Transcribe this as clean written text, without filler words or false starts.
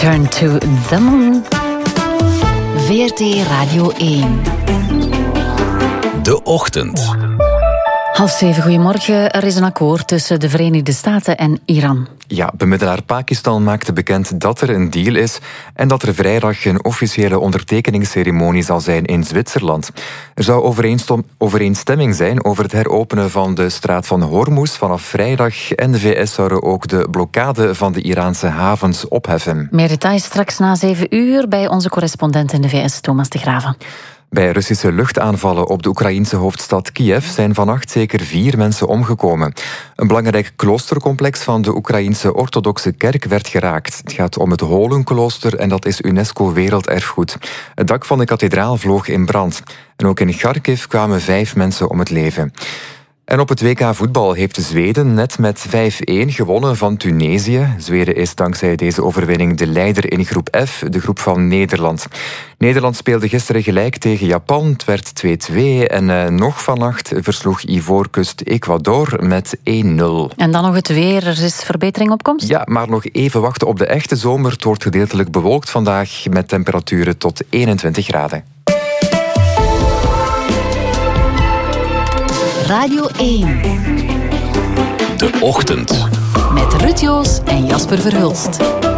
Return to the Moon. VRT Radio 1. De Ochtend. 6:30, goedemorgen. Er is een akkoord tussen de Verenigde Staten en Iran. Ja, bemiddelaar Pakistan maakte bekend dat er een deal is en dat er vrijdag een officiële ondertekeningsceremonie zal zijn in Zwitserland. Er zou overeenstemming zijn over het heropenen van de straat van Hormuz vanaf vrijdag en de VS zouden ook de blokkade van de Iraanse havens opheffen. Meer details straks na 7:00 bij onze correspondent in de VS, Thomas de Graven. Bij Russische luchtaanvallen op de Oekraïense hoofdstad Kiev zijn vannacht zeker 4 mensen omgekomen. Een belangrijk kloostercomplex van de Oekraïense orthodoxe kerk werd geraakt. Het gaat om het Holenklooster en dat is UNESCO Werelderfgoed. Het dak van de kathedraal vloog in brand. En ook in Kharkiv kwamen 5 mensen om het leven. En op het WK voetbal heeft Zweden net met 5-1 gewonnen van Tunesië. Zweden is dankzij deze overwinning de leider in groep F, de groep van Nederland. Nederland speelde gisteren gelijk tegen Japan, het werd 2-2. En nog vannacht versloeg Ivoorkust Ecuador met 1-0. En dan nog het weer, er is verbetering op komst? Ja, maar nog even wachten op de echte zomer. Het wordt gedeeltelijk bewolkt vandaag met temperaturen tot 21 graden. Radio 1. De Ochtend. Met Ruud Joos en Jasper Verhulst.